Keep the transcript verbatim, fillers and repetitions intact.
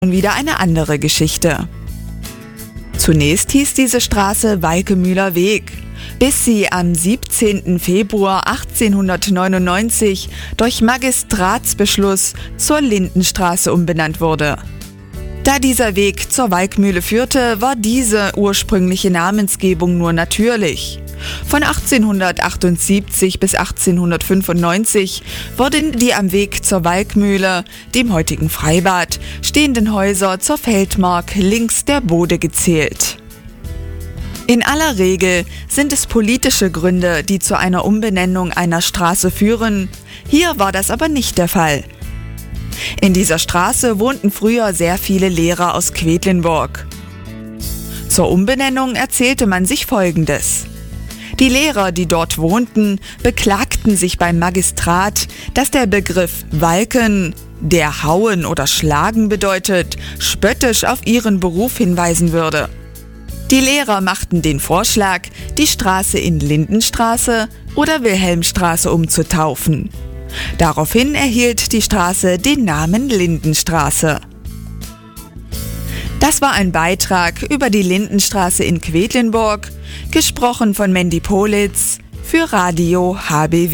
wieder eine andere Geschichte. Zunächst hieß diese Straße Walkemühler Weg, bis sie am siebzehnten Februar achtzehnhundertneunundneunzig durch Magistratsbeschluss zur Lindenstraße umbenannt wurde. Da dieser Weg zur Walkmühle führte, war diese ursprüngliche Namensgebung nur natürlich. Von achtzehnhundertachtundsiebzig bis achtzehnhundertfünfundneunzig wurden die am Weg zur Walkmühle, dem heutigen Freibad, stehenden Häuser zur Feldmark links der Bode gezählt. In aller Regel sind es politische Gründe, die zu einer Umbenennung einer Straße führen. Hier war das aber nicht der Fall. In dieser Straße wohnten früher sehr viele Lehrer aus Quedlinburg. Zur Umbenennung erzählte man sich Folgendes. Die Lehrer, die dort wohnten, beklagten sich beim Magistrat, dass der Begriff Walken, der hauen oder schlagen bedeutet, spöttisch auf ihren Beruf hinweisen würde. Die Lehrer machten den Vorschlag, die Straße in Lindenstraße oder Wilhelmstraße umzutaufen. Daraufhin erhielt die Straße den Namen Lindenstraße. Das war ein Beitrag über die Lindenstraße in Quedlinburg, gesprochen von Mandy Politz für Radio H B W.